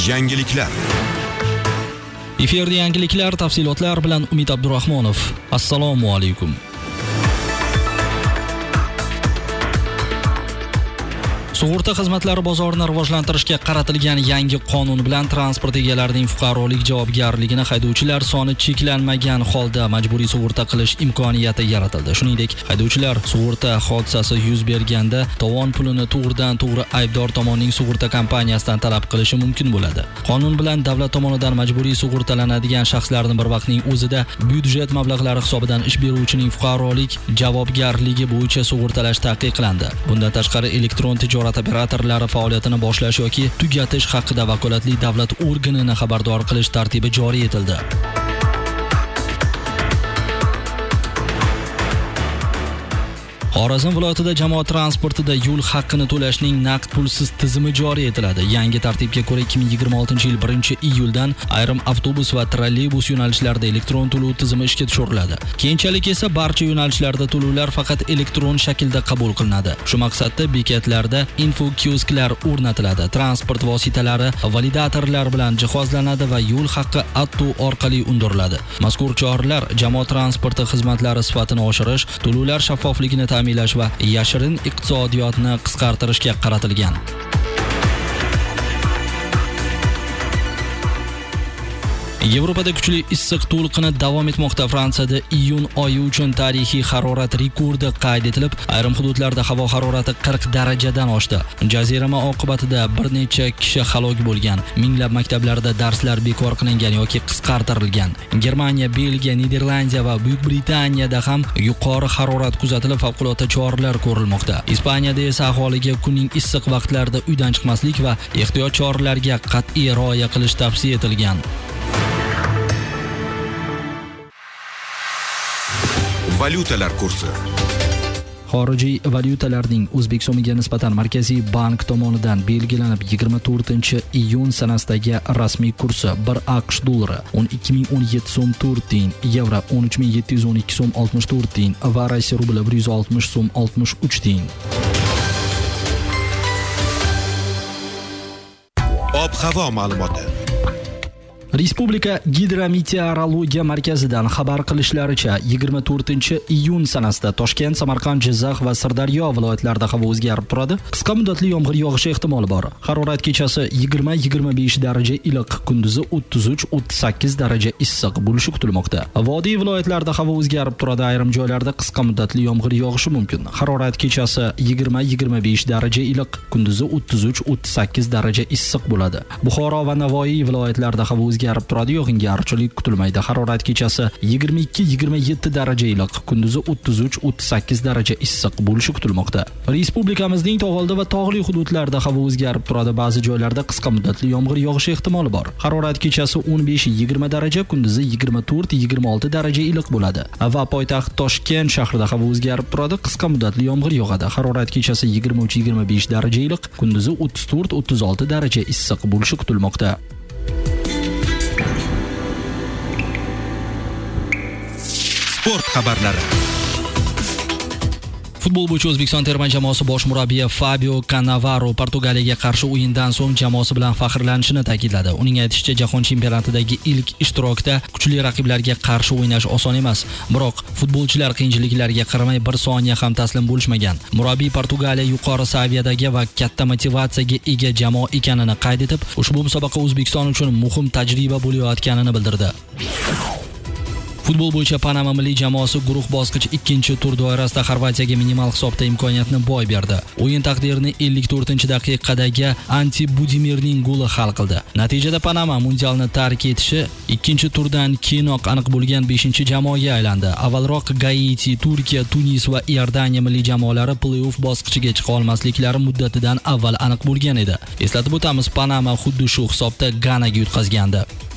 Yangiliklar. Efirda yangiliklar tafsilotlar bilan Umid Abdurahmonov. Assalomu alaykum. Sug'urta xizmatlari bozorini rivojlantirishga qaratilgan yangi qonun bilan transport egalarining fuqarolik javobgarligini haydovchilar soni cheklanmagan holda majburiy sug'urta qilish imkoniyati yaratildi. Shuningdek, haydovchilar sug'urta hodisasi yuz berganda tovon pulini to'g'ridan-to'g'ri aybdor tomonning sug'urta kompaniyasidan talab qilishi mumkin bo'ladi. Qonun bilan davlat tomonidan majburiy sug'urtalanadigan shaxslarning bir vaqtning o'zida byudjet mablag'lari hisobidan ish beruvchining fuqarolik javobgarligi bo'yicha sug'urtalash taqiqlandi. Bundan tashqari elektron tijorat operatorlari faoliyatini boshlash yoki tugatish haqida vakolatli davlat organini xabardor qilish tartibi joriy etildi. Xorazm viloyatida jamoat transportida yo'l haqqini to'lashning naqd pulsiz tizimi joriy etiladi. Yangi tartibga ko'ra 2026-yil 1-iyuldan ayrim avtobus va trolleybus yo'nalishlarida elektron to'lov tizimi ishga tushiriladi. Keyinchalik esa barcha yo'nalishlarda to'lovlar faqat elektron shaklda qabul qilinadi. Shu maqsadda bekatlarda infokiosklar o'rnatiladi. Transport vositalari validatorlar bilan jihozlanadi va yo'l haqqi Atto orqali undiriladi. Mazkur choralar jamoat transporti xizmatlari sifatini oshirish, to'lovlar shaffofligini ta'minlash va yashirin iqtisodiyotni qisqartirishga qaratilgan. Yevropada kuchli issiq to'lqini davom etmoqda. Fransiyada iyun oyi uchun tarixiy harorat rekordi qayd etilib, ayrim hududlarda havo harorati 40 darajadan oshdi. Jazirama oqibatida bir necha kishi halok bo'lgan. Minglab maktablarda darslar bekor qilingan yoki qisqartirilgan. Germaniya, Belgiya, Niderlandiya va Buyuk Britaniyada ham yuqori harorat kuzatilib, favqulodda choralar ko'rilmoqda. Ispaniyada esa aholiga kunning issiq vaqtlarida uydan chiqmaslik va ehtiyot choralariga qat'iy rioya qilish tavsiya etilgan. Valyutalar kursi. Xorijiy valyutalarning O'zbek so'miga nisbatan Markaziy bank tomonidan belgilanib 24-iyun sanasidagi rasmiy kursi 1 AQSh dollari 12017 so'm 4 tiyin, yevro 13712 so'm 64 tiyin va Rossiya rubli 160 so'm 63 tiyin. Ob-havo ma'lumoti. Respublika Gidrometeorologiya markazidan xabar qilishlaricha 24-iyun sanasida Toshkent, Samarqand, Jizzax va Sirdaryo viloyatlarida havo o'zgarib turadi. Qisqa muddatli yomg'ir yog'ishi ehtimoli bor. Harorat kechasi 20-25 daraja iliq, kunduzi 33-38 daraja issiq bo'lishi kutilmoqda. Vodiy viloyatlarida havo o'zgarib turadi, ayrim joylarda qisqa muddatli yomg'ir yog'ishi mumkin. Harorat kechasi 20-25 daraja iliq, kunduzi 33-38 daraja issiq bo'ladi. Buxoro va Navoiy viloyatlarida havo o'zgarib turadi, yog'ingarchilik kutilmaydi. Harorat kechasi 22-27 daraja iliq, kunduzi 33-38 daraja issiq bo'lishi kutilmoqda. Respublikamizning tog'oldi va tog'li hududlarida havo o'zgarib turadi, ba'zi joylarda qisqa muddatli yomg'ir yog'ishi ehtimoli bor. Harorat kechasi 15-20 daraja, kunduzi 24-26 daraja iliq bo'ladi. Va poytaxt Toshkent shahrida havo o'zgarib turadi, qisqa muddatli yomg'ir yog'adi. Harorat kechasi 23-25 daraja iliq, kunduzi 34-36 daraja issiq bo'lishi kutilmoqda. Sport xabarlari. Futbol bo'yicha O'zbekiston terma jamoasi bosh murabbiyi Fabio Cannavaro Portugaliyaga qarshi o'yindan so'ng jamoasi bilan faxrlanishini ta'kidladi. Uning aytishicha, jahon chempionatidagi ilk ishtirokda kuchli raqiblarga qarshi o'ynash oson emas, biroq futbolchilar qiyinchiliklarga qaramay bir soniya ham taslim bo'lishmagan. Murabbiy Portugaliya yuqori saviyadagi va katta motivatsiyaga ega jamoa ekanini qayd etib, ushbu musobaqa O'zbekiston uchun muhim tajriba bo'layotganini bildirdi. Futbol bo'yicha Panama milliy jamoasi guruh bosqich 2-tur doirasida Xorvatiyaga minimal hisobda imkoniyatni boy berdi. O'yin taqdirini 54-daqiqadagi Anti Budimirning goli hal qildi. Natijada Panama mundialni tark etishi 2-turdan keyinoq aniq bo'lgan 5-jamoaga aylandi. Avvalroq Gaiti, Turkiya, Tunis va Iordaniya milliy jamoalari play-off bosqichiga chiqa olmasliklari muddatidan avval aniq bo'lgan edi. Eslatib o'tamiz, Panama xuddi shu hisobda Ganaga yutqazgandi.